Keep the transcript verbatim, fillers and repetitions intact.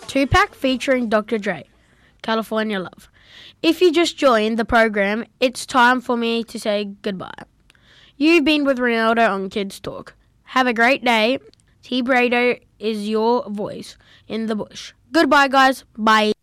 Tupac featuring Doctor Dre, California Love. If you just joined the program, it's time for me to say goodbye. You've been with Ronaldo on Kids Talk. Have a great day. T. Brado is your voice in the bush. Goodbye, guys. Bye.